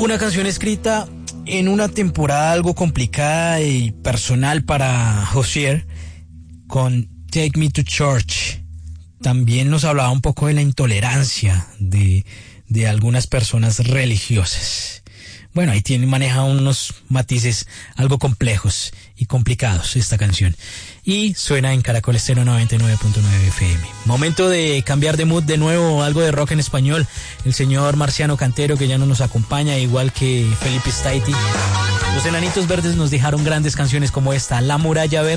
Una canción escrita en una temporada algo complicada y personal para Hozier, con Take Me to Church. También nos hablaba un poco de la intolerancia de algunas personas religiosas. Bueno, ahí maneja unos matices algo complejos y complicados esta canción. Y suena en Caracol Estéreo 99.9 FM. Momento de cambiar de mood de nuevo, algo de rock en español. El señor Marciano Cantero, que ya no nos acompaña, igual que Felipe Staiti. Los Enanitos Verdes nos dejaron grandes canciones como esta, La Muralla Verde.